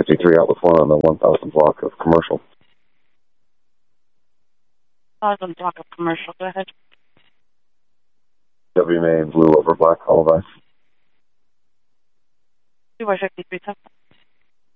253 Outlet 1 on the 1000 block of commercial. 1000 block of commercial, go ahead. W Main, blue over black, all of us. 2 by 53,